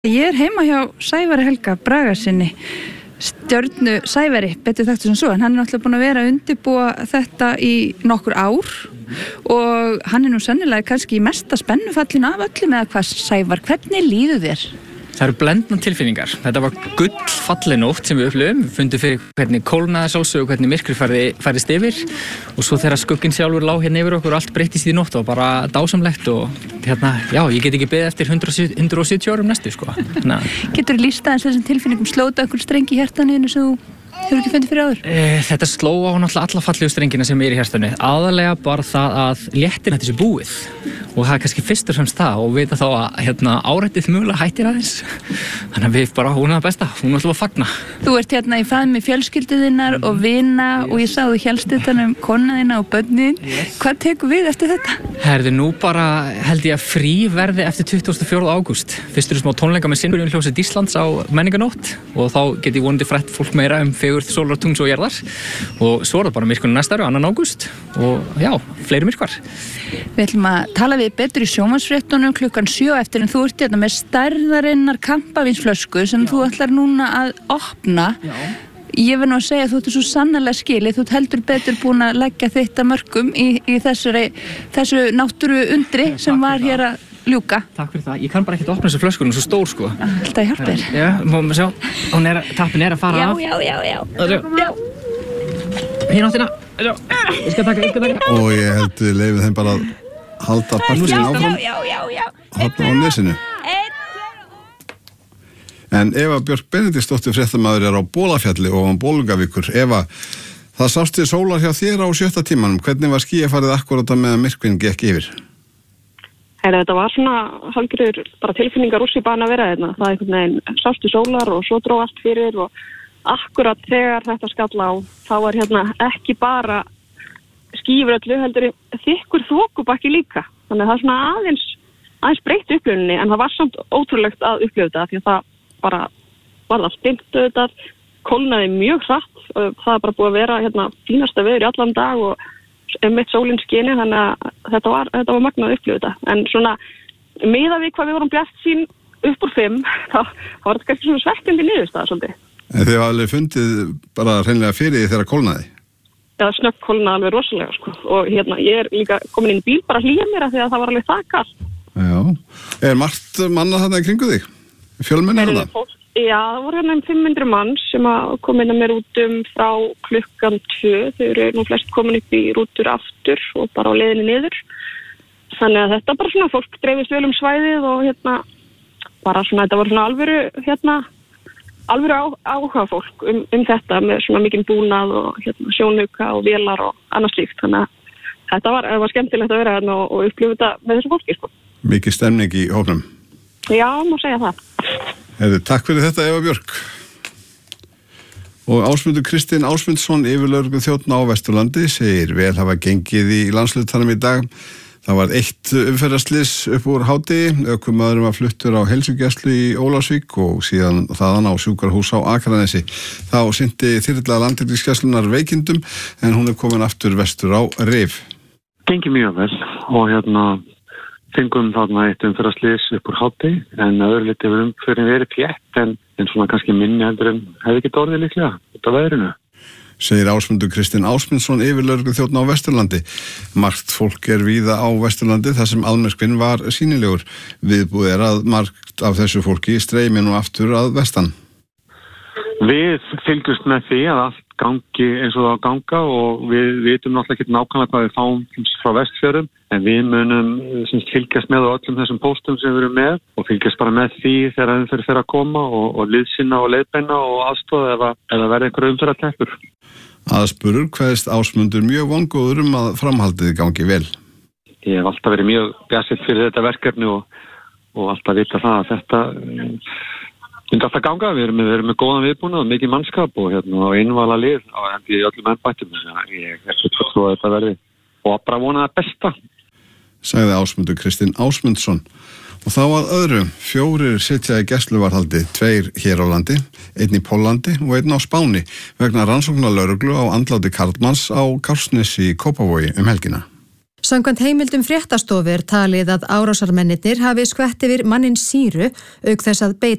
Ég heima hjá Sævari Helga Bragasyni, stjörnu Sævari, betur þekktur sem svo, en hann náttúrulega búin að vera að undirbúa þetta í nokkur ár og hann nú sennilega kannski í mesta spennufallinu af öllum eða hvað, Sævar, hvernig líður þér? Það eru blendnar tilfinningar. Þetta var gullfalleg nótt sem við upplifum. Við fundum fyrir hvernig kólnaði sjálfsög og hvernig myrkur færist yfir og svo þegar skugginn sjálfur lá hérna yfir okkur og allt breyttist í nótt og bara dásamlegt og já, ég get ekki beðið eftir 170 árum næstu, sko. Getur þú lýst aðeins þessum tilfinningum, slóta okkur strengi í hjartanuðinu sem þú hefur ekki fundið fyrir áður? Þetta sló á náttúrulega alla fallegu strengina sem í hjartanu. Aðalega bara það að léttir þetta sé búið og það er kannski fyrst og fremst það og vita þá að áreitið mögulega hættir aðeins. Þannig að við bara hún er það besta, hún er alltaf að fagna. Þú ert hérna í faðmi fjölskylduðinnar og vina og ég sá þú hélst utan konaðina og börnin. Yes. Hvað tekur við eftir þetta? Herðu, nú bara held ég að frí verði eftir 24. ágúst. Fyrst eru smá tónleika með Sinfóníuhljómsveit Íslands á menningarnótt og þá get ég vonandi frætt fólk meira fegurð sólar, tungls og jarðar og svo er það bara myrkunum næsta ári, 2. ágúst og já, fleiri myrkvar. Við ætlum að tala við betur í sjónvarpsfréttunum klukkan 7 eftir en þú ert hérna með stærðarinnar kampavínsflösku sem þú ætlar núna að opna. Já. Ég vil nú að segja að þú ert svo sannarlega skilið, þú ert heldur betur búin að leggja þitt að mörkum í þessu náttúru undri sem var hér að ljúka. Takk fyrir það. Ég kann bara ekkert opna þessu flösku, hún er svo stór, sko. Alltaf hjálpir. Já, má sjá. Tappin er að fara af. Já. Hérna áttina. Ég skal taka. Og ég held við leyfið þeim bara að halda partísin áfram. Já. Halda á nesinu. En Eva Björk Benediktsdóttir fréttamaður er á Bólafjalli og á Bolungarvíkur. Eva, það sást þið sólar hjá þér á 7. tímanum. Hvernig var skýjafarið akkurat meðan myrkvinn gekk yfir? Þetta var svona hálfgerður bara tilfinningar úr bana að vera hérna. Það er einhvern veginn sástu sólar og svo dró allt fyrir og akkurat þegar þetta skall á þá var hérna ekki bara skýjur öllu heldur þykkur þokubakki líka. Þannig að það er svona aðeins breytt upplifuninni en það var samt ótrúlegt að upplifa þetta því að það bara var það stimmt auðvitað, kólnaði mjög hratt og það er bara búið að vera hérna fínasta veður í allan dag og mitt sólin skini þannig að þetta var magnað að upplifa þetta. En svona miðað við hvað við vorum bjartsýn upp úr 5 þá var þetta kannski svona svekkjandi niðurstaða svolítið. En þið hafa alveg fundið bara hreinlega fyrir því þegar kólnaði? Það snögg kólnaði alveg rosalega sko og hérna ég er líka komin inn í bíl bara að hlýja mér því að það var alveg það kalt. Já. Er margt manna þarna í kringu þig? Fjölmenni þarna? Já, það voru hérna 500 manns sem kom inn að mér rútum frá klukkan 2. Þau eru nú flest komin upp í rútur aftur og bara á leiðinni niður. Þannig að þetta bara svona fólk dreifist vel svæðið og hérna bara svona þetta voru svona alvöru áhuga fólk þetta með svona mikinn búnað og hérna sjónauka og vélar og annað slíkt. Þannig að þetta var skemmtilegt að vera hérna og upplifa þetta með þessu fólki sko. Mikið stemning í hópnum? Já, má segja það. Takk fyrir þetta Eva Björk. Og Ásmundur Kristinn Ásmundsson, yfirlögregluþjónn á Vesturlandi, segir vel hafa gengið í landshlutanum í dag. Það var 1 umferðarslys upp úr hádegi, ökumaðurinn var fluttur á heilsugæslu í Ólafsvík og síðan þaðan á sjúkrahús á Akranesi. Þá sinnti þyrla Landhelgisgæslunnar veikindum en hún er komin aftur vestur á Rif. Gengið mjög vel og fengum þarna 1 umferðarslys upp úr hádegi en öðrulítið hefur umferðin verið þétt en svona kannski minni heldur en hefði ekki orðið líklega út af veðrinu. Segir Ásmundur Kristinn Ásmundsson, yfirlögregluþjónn á Vesturlandi. Margt fólk er víða á Vesturlandi þar sem almyrkvinn var sýnilegur. Viðbúið er að margt af þessu fólki streymi nú aftur að vestan. Við fylgjumst með því að allt gangi eins og það á ganga og við vitum náttúrulega ekki nákvæmlega hvað við fáum frá Vestfjörðum en við munum fylgjast með á öllum þessum póstum sem við erum með og fylgjast bara með því þegar umferð fer að koma og liðsinna og leiðbeina og aðstoða ef verði einhverju umferðarteppur. Aðspurður kveðst Ásmundur mjög vongóður að framhaldið gangi vel. Ég hef alltaf verið mjög bjartsýnn fyrir þetta verkefni og alltaf vita það að þetta myndi alltaf ganga. Við erum með góðan viðbúnað og mikið mannskap og einvala lið í öllum embættum. Ég er svo að þetta verði og bara vona það besta. Sagði Ásmundur Kristinn Ásmundsson. Og þá að öðru, 4 sitja í gæsluvarðhaldi, 2 hér á landi, 1 í Póllandi og 1 á Spáni vegna rannsóknarlögreglu á andláti karlmanns á Kársnesi í Kópavogi helgina. Samkvæmt heimildum fréttastofu talið að árásarmennirnir hafi skvett yfir manninn sýru auk þess að beita